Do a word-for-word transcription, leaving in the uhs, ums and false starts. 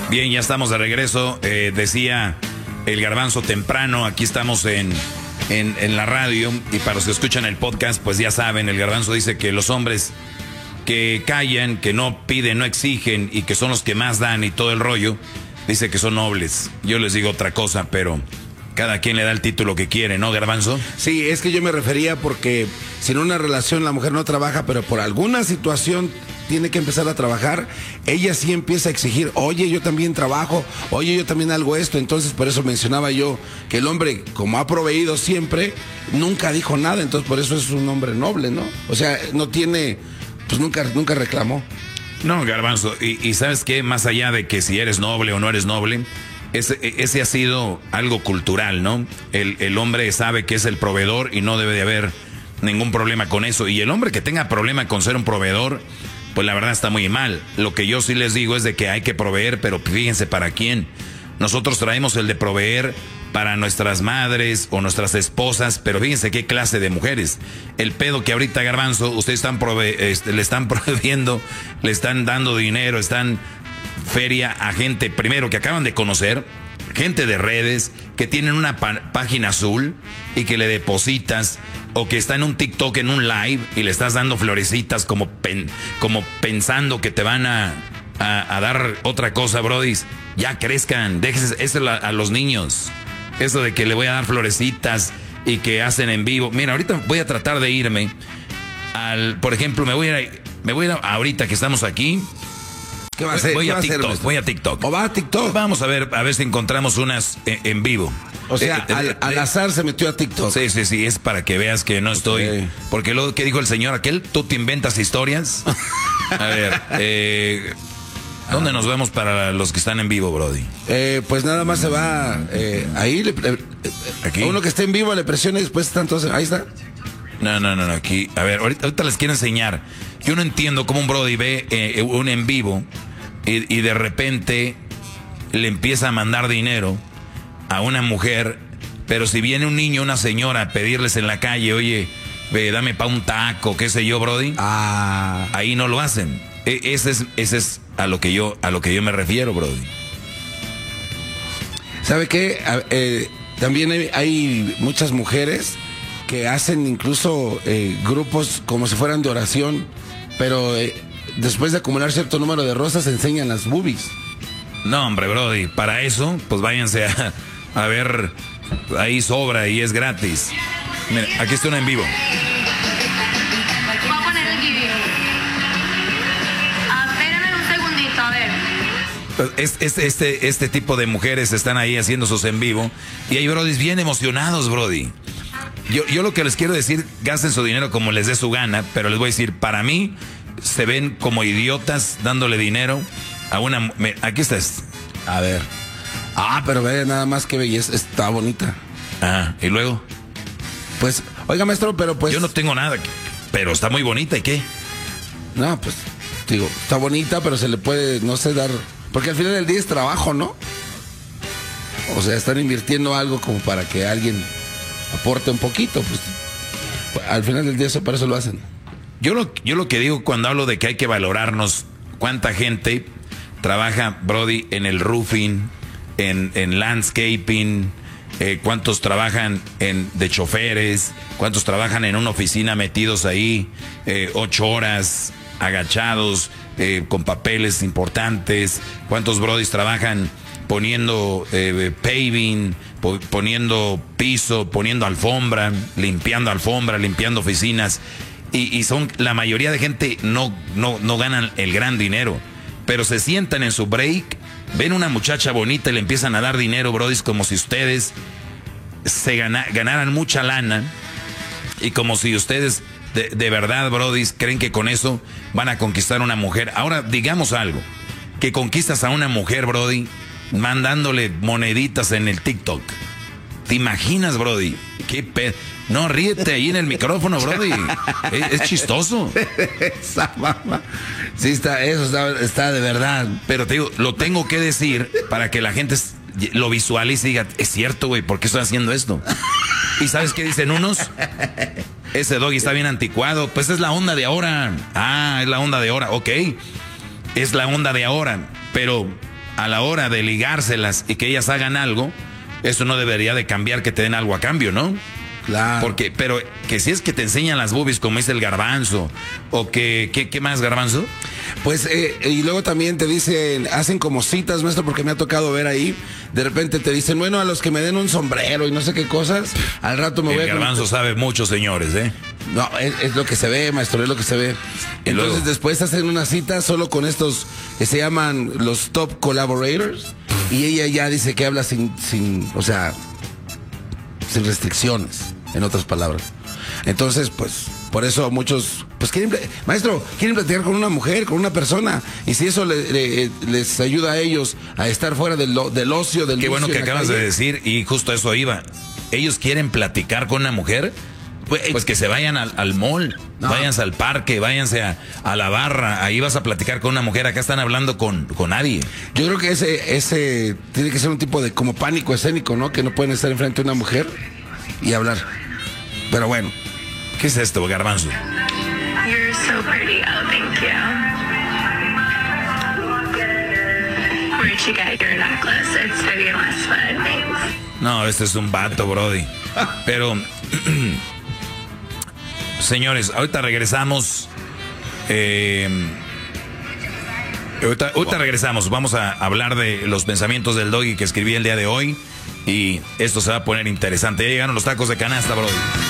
Bien, ya estamos de regreso. Eh, decía el Garbanzo temprano, aquí estamos en, en, en la radio. Y para los que escuchan el podcast, pues ya saben, el Garbanzo dice que los hombres que callan, que no piden, no exigen y que son los que más dan y todo el rollo, dice que son nobles. Yo les digo otra cosa, pero cada quien le da el título que quiere, ¿no, Garbanzo? Sí, es que yo me refería porque si en una relación la mujer no trabaja, pero por alguna situación tiene que empezar a trabajar, ella sí empieza a exigir, oye, yo también trabajo, oye, yo también hago esto. Entonces, por eso mencionaba yo que el hombre, como ha proveído siempre, nunca dijo nada. Entonces, por eso es un hombre noble, ¿no? O sea, no tiene, pues nunca, nunca reclamó. No, Garbanzo, y, y ¿sabes qué? Más allá de que si eres noble o no eres noble, ese, ese ha sido algo cultural, ¿no? El, el hombre sabe que es el proveedor y no debe de haber ningún problema con eso. Y el hombre que tenga problema con ser un proveedor, pues la verdad está muy mal. Lo que yo sí les digo es de que hay que proveer, pero fíjense para quién. Nosotros traemos el de proveer para nuestras madres o nuestras esposas, pero fíjense qué clase de mujeres. El pedo que ahorita, Garbanzo, ustedes están prove este, le están proveyendo, le están dando dinero, están feria a gente, primero, que acaban de conocer, gente de redes, que tienen una página azul y que le depositas, o que está en un TikTok, en un live, y le estás dando florecitas como, pen, como pensando que te van a, a, a dar otra cosa, brodis. Ya crezcan, déjense eso a, a los niños. Eso de que le voy a dar florecitas y que hacen en vivo. Mira, ahorita voy a tratar de irme al, por ejemplo, me voy a ir, me voy a ir ahorita que estamos aquí. ¿Qué va a hacer? Voy a, a TikTok, hacer, voy a TikTok. ¿O va a TikTok? Vamos a ver, a ver si encontramos unas en, en vivo. O sea, eh, al, al azar se metió a TikTok. Sí, sí, sí, es para que veas que no estoy. Okay. Porque luego, ¿qué dijo el señor aquel? ¿Tú te inventas historias? A ver, eh, ¿dónde nos vemos para los que están en vivo, Brody? Eh, pues nada más se va eh, ahí. Le, eh, aquí. A uno que esté en vivo le presiona y después están todos. Ahí está. No, no, no, no, aquí. A ver, ahorita, ahorita les quiero enseñar. Yo no entiendo cómo un Brody ve eh, un en vivo y, y de repente le empieza a mandar dinero a una mujer, pero si viene un niño, una señora a pedirles en la calle, oye, ve, dame pa' un taco, qué sé yo, Brody, ah. ahí no lo hacen. E ese es, ese es a lo que yo, a lo que yo me refiero, Brody. ¿Sabe qué? Eh, también hay, hay muchas mujeres que hacen incluso eh, grupos como si fueran de oración, pero eh, después de acumular cierto número de rosas enseñan las boobies. No, hombre, Brody, para eso, pues váyanse a, a ver, ahí sobra y es gratis. Mira, aquí está una en vivo. Voy a poner el video. Ah, espérenme un segundito, a ver. Este, este, este, este tipo de mujeres están ahí haciendo sus en vivo y hay brodis bien emocionados, Brody. Yo, yo lo que les quiero decir, gasten su dinero como les dé su gana, pero les voy a decir, para mí, se ven como idiotas dándole dinero a una... Me, aquí está. A ver. Ah, pero ve nada más que belleza. Está bonita. Ah, ¿y luego? Pues, oiga, maestro, pero pues... Yo no tengo nada, pero está muy bonita, ¿y qué? No, pues, digo, está bonita, pero se le puede, no sé, dar... Porque al final del día es trabajo, ¿no? O sea, están invirtiendo algo como para que alguien aporte un poquito, pues... Al final del día eso, para eso lo hacen. Yo lo, yo lo que digo cuando hablo de que hay que valorarnos, cuánta gente trabaja, Brody, en el roofing, en, en landscaping, eh, cuántos trabajan en, de choferes, cuántos trabajan en una oficina metidos ahí eh, ocho horas agachados eh, con papeles importantes, cuántos Brodys trabajan poniendo eh, paving, po poniendo piso, poniendo alfombra, limpiando alfombra, limpiando oficinas. Y, y son, la mayoría de gente no, no, no ganan el gran dinero, pero se sientan en su break, ven una muchacha bonita y le empiezan a dar dinero, brodis, como si ustedes se gana, ganaran mucha lana y como si ustedes de, de verdad, brodis, creen que con eso van a conquistar a una mujer. Ahora, digamos algo, que conquistas a una mujer, brody, mandándole moneditas en el TikTok. ¿Te imaginas, brody? ¿Qué pe... No, ríete ahí en el micrófono, brody. Es, es chistoso. Esa mamá. Sí, está, eso está, está de verdad. Pero te digo, lo tengo que decir para que la gente lo visualice y diga, es cierto, güey, ¿por qué estoy haciendo esto? ¿Y sabes qué dicen unos? Ese doggy está bien anticuado. Pues es la onda de ahora. Ah, es la onda de ahora. Ok. Es la onda de ahora. Pero a la hora de ligárselas y que ellas hagan algo, eso no debería de cambiar que te den algo a cambio, ¿no? Claro. Porque, pero que si es que te enseñan las boobies como dice el Garbanzo, o que, ¿qué, qué más, Garbanzo? Pues, eh, y luego también te dicen, hacen como citas, maestro, porque me ha tocado ver ahí, de repente te dicen, bueno, a los que me den un sombrero y no sé qué cosas, al rato me el voy a... El Garbanzo sabe mucho, señores, ¿eh? No, es, es lo que se ve, maestro, es lo que se ve. Y Entonces luego, después hacen una cita solo con estos que se llaman los top collaborators, y ella ya dice que habla sin, sin, o sea, sin restricciones, en otras palabras. Entonces, pues, por eso muchos, pues quieren, maestro, quieren platicar con una mujer, con una persona, y si eso le, le, les ayuda a ellos a estar fuera del, del ocio, del... Qué bueno que acabas calle. de decir, y justo a eso iba. Ellos quieren platicar con una mujer, pues, pues que se vayan al, al mall, no. váyanse al parque, váyanse a, a la barra, ahí vas a platicar con una mujer, acá están hablando con, con nadie. Yo creo que ese, ese tiene que ser un tipo de como pánico escénico, ¿no? Que no pueden estar enfrente de una mujer y hablar. Pero bueno. ¿Qué es esto, Garbanzo? You're so pretty. Oh, thank you. Where'd you get your necklace? It's Vivian Westwood. Thanks. No, este es un vato, Brody. Pero, señores, ahorita regresamos. Eh, ahorita, ahorita regresamos. Vamos a hablar de los pensamientos del Doggy que escribí el día de hoy. Y esto se va a poner interesante. Ya llegaron los tacos de canasta, Brody.